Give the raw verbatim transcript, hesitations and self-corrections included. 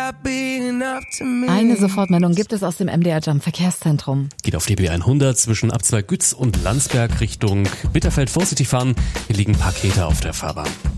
Eine Sofortmeldung gibt es aus dem M D R Jump Verkehrszentrum. Geht auf D B hundert zwischen Abzweig Gütz und Landsberg Richtung Bitterfeld vorsichtig fahren. Hier liegen Pakete auf der Fahrbahn.